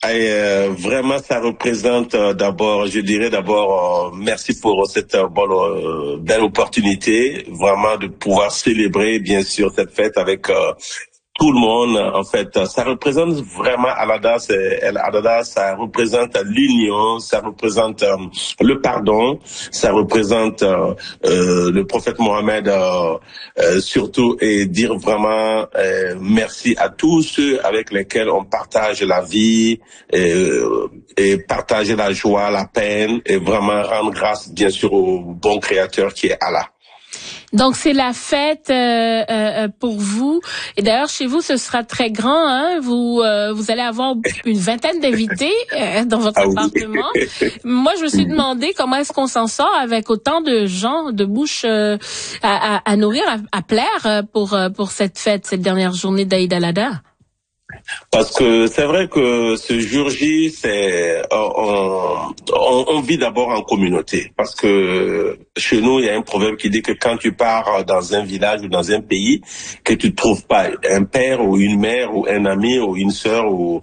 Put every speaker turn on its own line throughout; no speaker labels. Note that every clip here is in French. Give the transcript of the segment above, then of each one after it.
Et, vraiment, ça représente d'abord, je dirais d'abord, merci pour cette belle opportunité, vraiment de pouvoir célébrer, bien sûr, cette fête avec tout le monde. En fait, ça représente vraiment Alada, Alada, ça représente l'union, ça représente le pardon, ça représente le prophète Mohammed surtout, et dire vraiment merci à tous ceux avec lesquels on partage la vie et partager la joie, la peine, et vraiment rendre grâce bien sûr au bon créateur qui est Allah.
Donc c'est la fête pour vous. Et d'ailleurs chez vous ce sera très grand, hein. Vous allez avoir une vingtaine d'invités dans votre appartement. Moi je me suis demandé comment est-ce qu'on s'en sort avec autant de gens, de bouches à nourrir, à plaire pour cette fête, cette dernière journée d'Aïd al-Adha.
Parce que c'est vrai que ce jour J, on vit d'abord en communauté. Parce que chez nous, il y a un proverbe qui dit que quand tu pars dans un village ou dans un pays, que tu ne trouves pas un père ou une mère ou un ami ou une sœur ou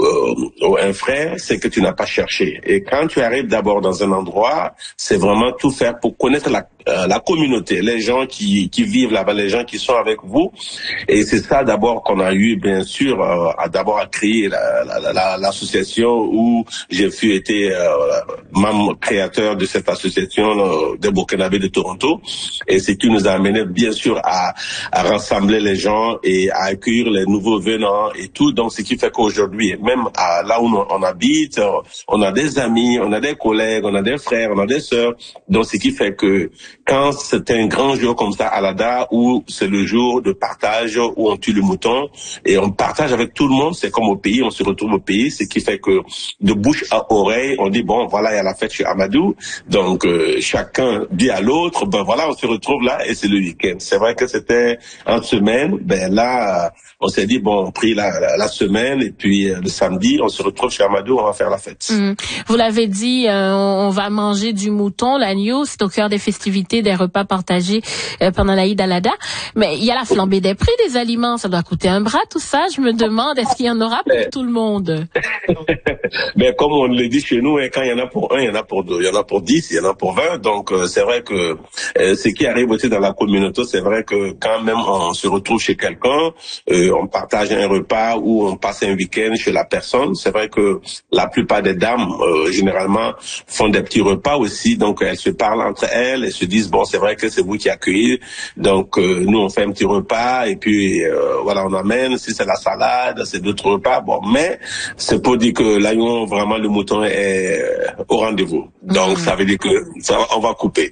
un frère, c'est que tu n'as pas cherché. Et quand tu arrives d'abord dans un endroit, c'est vraiment tout faire pour connaître la communauté, les gens qui vivent là-bas, les gens qui sont avec vous. Et c'est ça d'abord qu'on a eu, bien sûr, à créer l'association où j'ai été membre créateur de cette association des Burkinabés de Toronto, et ce qui nous a amené bien sûr à rassembler les gens et à accueillir les nouveaux venants et tout. Donc ce qui fait qu'aujourd'hui, même là où on habite, on a des amis, on a des collègues, on a des frères, on a des sœurs. Donc ce qui fait que quand c'est un grand jour comme ça, Alada, où c'est le jour de partage, où on tue le mouton et on partage avec tout le monde, c'est comme au pays, on se retrouve au pays, ce qui fait que de bouche à oreille, on dit bon voilà, il y a la fête chez Amadou, donc chacun dit à l'autre, ben voilà, on se retrouve là et c'est le week-end. C'est vrai que c'était en semaine, ben là on s'est dit bon, on prie la semaine et puis le samedi on se retrouve chez Amadou, on va faire la fête.
Vous l'avez dit, on va manger du mouton, l'agneau, c'est au cœur des festivités, des repas partagés pendant l'Aïd al-Adha. Mais il y a la flambée des prix des aliments, ça doit coûter un bras tout ça. Je me demande, est-ce qu'il y en aura pour tout le monde?
Mais comme on le dit chez nous, quand il y en a pour un, il y en a pour deux, il y en a pour 10, il y en a pour 20. Donc c'est vrai que ce qui arrive aussi dans la communauté, c'est vrai que quand même on se retrouve chez quelqu'un, on partage un repas ou on passe un week-end chez la personne. C'est vrai que la plupart des dames, généralement, font des petits repas aussi. Donc elles se parlent entre elles et se disent bon, c'est vrai que c'est vous qui accueillez. Donc nous on fait un petit repas et puis voilà, on amène, si c'est la salade, c'est d'autres repas. Bon, mais c'est pour dire que l'agneau, vraiment le mouton est au rendez-vous. Donc ça veut dire que on va couper.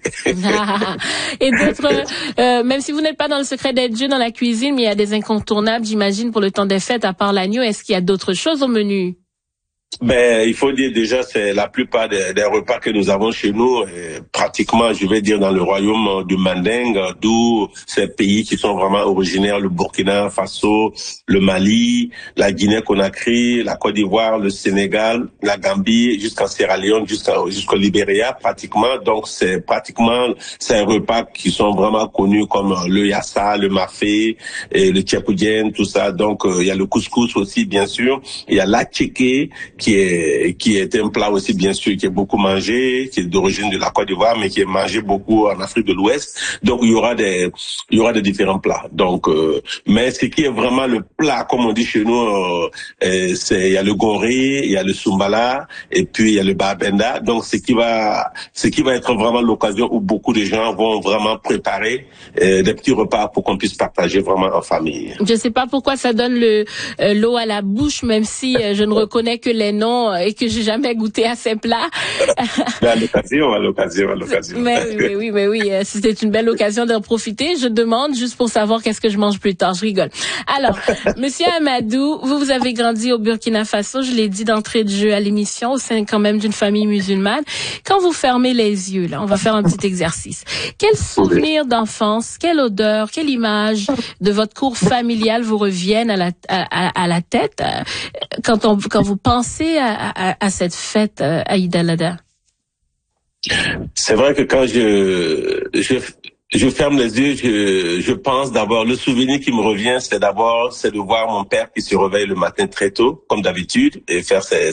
Et d'autres, même si vous n'êtes pas dans le secret d'être Dieu dans la cuisine, mais il y a des incontournables, j'imagine, pour le temps des fêtes, à part l'agneau. Est-ce qu'il y a d'autres choses au menu?
Ben, il faut dire déjà, c'est la plupart des repas que nous avons chez nous, pratiquement, je vais dire, dans le royaume du Manding, d'où ces pays qui sont vraiment originaires, le Burkina Faso, le Mali, la Guinée-Conakry, la Côte d'Ivoire, le Sénégal, la Gambie, jusqu'en Sierra Leone, jusqu'au Libéria, pratiquement. Donc, c'est un repas qui sont vraiment connus comme le yassa, le mafé, et le tchèpoudien, tout ça. Donc, il y a le couscous aussi, bien sûr. Il y a l'atchéké, qui est un plat aussi, bien sûr, qui est beaucoup mangé, qui est d'origine de la Côte d'Ivoire, mais qui est mangé beaucoup en Afrique de l'Ouest. Donc, il y aura des différents plats. Donc, mais ce qui est vraiment le plat, comme on dit chez nous, il y a le goré, il y a le sumbala, et puis il y a le babenda. Donc, ce qui va être vraiment l'occasion où beaucoup de gens vont vraiment préparer des petits repas pour qu'on puisse partager vraiment en famille.
Je sais pas pourquoi ça donne l'eau à la bouche, même si je ne reconnais que les noms et que j'ai jamais goûté à ces plats.
À l'occasion.
Mais oui, c'était une belle occasion d'en profiter. Je demande juste pour savoir qu'est-ce que je mange plus tard. Je rigole. Alors, Monsieur Amadou, vous avez grandi au Burkina Faso, je l'ai dit d'entrée de jeu à l'émission, au sein quand même d'une famille musulmane. Quand vous fermez les yeux, là, on va faire un petit exercice. Quel souvenir d'enfance, quelle odeur, quelle image de votre cour familial vous reviennent à la tête quand vous pensez à cette fête Aïd al-Adha?
C'est vrai que quand je ferme les yeux, je pense d'abord, le souvenir qui me revient, c'est de voir mon père qui se réveille le matin très tôt, comme d'habitude, et faire